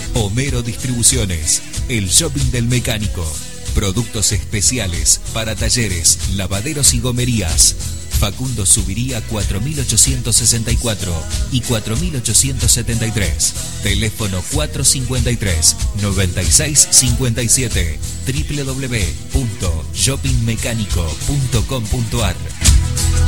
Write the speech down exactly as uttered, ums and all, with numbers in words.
Homero Distribuciones, el shopping del mecánico. Productos especiales para talleres, lavaderos y gomerías. Facundo Subiría cuatro mil ochocientos sesenta y cuatro y cuatro mil ochocientos setenta y tres. Teléfono cuatro cincuenta y tres, noventa y seis cincuenta y siete. doble u doble u doble u punto shopping mecánico punto com punto ar.